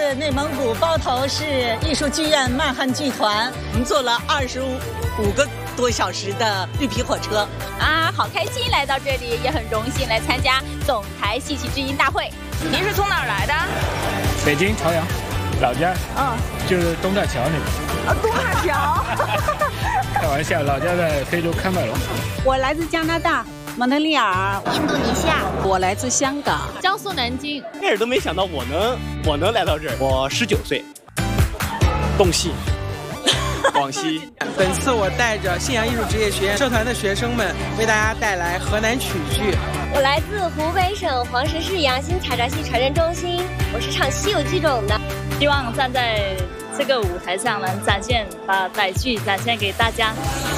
自内蒙古包头市艺术剧院漫汉剧团，我们坐了25个多小时的绿皮火车啊，好开心来到这里，也很荣幸来参加总台戏曲知音大会。您是从哪儿来的？ 北京朝阳，老家就是东大桥那边。 东大桥？ 开玩笑，老家在非洲喀麦隆。 我来自加拿大蒙特利尔， 印度尼西亚。 我来自香港， 江苏南京。 开始都没想到我能来到这儿。我19岁，洞悉。广西。 本次我带着信阳艺术职业学院社团的学生们为大家带来河南曲剧。 我来自湖北省黄石市阳新采茶戏传承中心，我是唱《西游记》种的。 希望站在这个舞台上能把傣剧展现给大家。